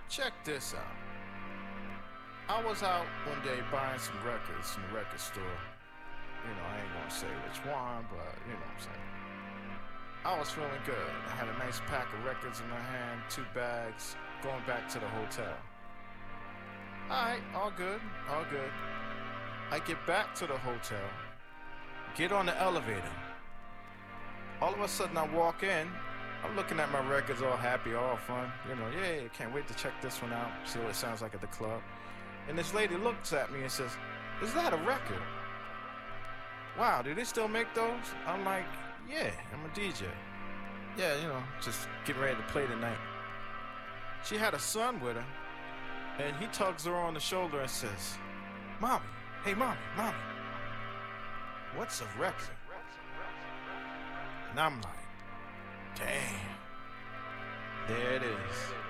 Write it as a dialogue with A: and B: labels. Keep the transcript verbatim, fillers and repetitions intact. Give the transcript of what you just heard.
A: Check this out. I was out one day buying some records in the record store. You know, I ain't gonna say which one, but you know what I'm saying. I was feeling good. I had a nice pack of records in my hand, two bags, going back to the hotel. Alright, all good, all good. I get back to the hotel, get on the elevator. All of a sudden I walk in, I'm looking at my records, all happy, all fun. You know, yeah, can't wait to check this one out, see what it sounds like at the club. And this lady looks at me and says, "Is that a record? Wow, do they still make those?" I'm like, "Yeah, I'm a D J. Yeah, you know, just getting ready to play tonight." She had a son with her, and he tugs her on the shoulder and says, "Mommy, hey mommy, mommy, what's a record?" And I'm like, damn, there it is.